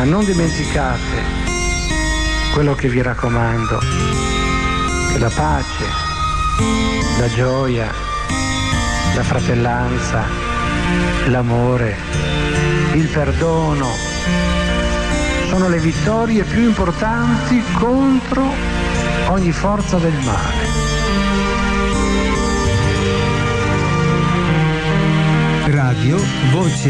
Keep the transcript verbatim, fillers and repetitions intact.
non dimenticate quello che vi raccomando, che la pace, la gioia, la fratellanza, l'amore, il perdono sono le vittorie più importanti contro ogni forza del male. Radio Voce